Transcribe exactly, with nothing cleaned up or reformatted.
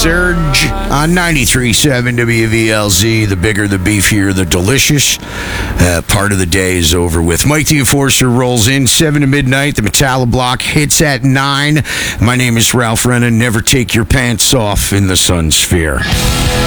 Surge on ninety-three point seven W V L Z. The bigger, the beefier, the delicious. Uh, part of the day is over with. Mike the Enforcer rolls in seven to midnight. The Metallo Block hits at nine. My name is Ralph Rennan. Never take your pants off in the Sun Sphere.